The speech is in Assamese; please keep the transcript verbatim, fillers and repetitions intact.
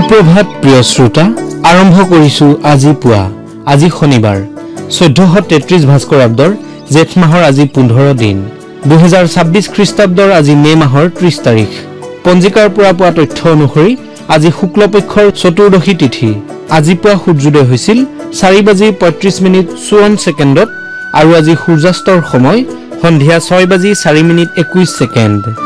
সুপ্ৰভাত প্ৰিয় শ্ৰোতা আৰম্ভ কৰিছো আজি পুৱা আজি শনিবাৰ চৈধ্যশ তেত্ৰিশ ভাস্কৰাব্দৰ জেঠ মাহৰ আজি পোন্ধৰ দিন দুই হাজাৰ ছাব্বিশ খ্ৰীষ্টাব্দৰ আজি মে মাহৰ ত্ৰিশ তাৰিখ পঞ্জিকাৰ পৰা পোৱা তথ্য অনুসৰি আজি শুক্লপক্ষৰ চতুৰ্দশী তিথি আজি পুৱা সূৰ্যোদয় হৈছিল চাৰি বাজি পঁয়ত্ৰিশ মিনিট চৌৱন্ন ছেকেণ্ডত আৰু আজি সূৰ্যাস্তৰ সময় সন্ধিয়া ছয় বাজি চাৰি মিনিট একৈশ ছেকেণ্ড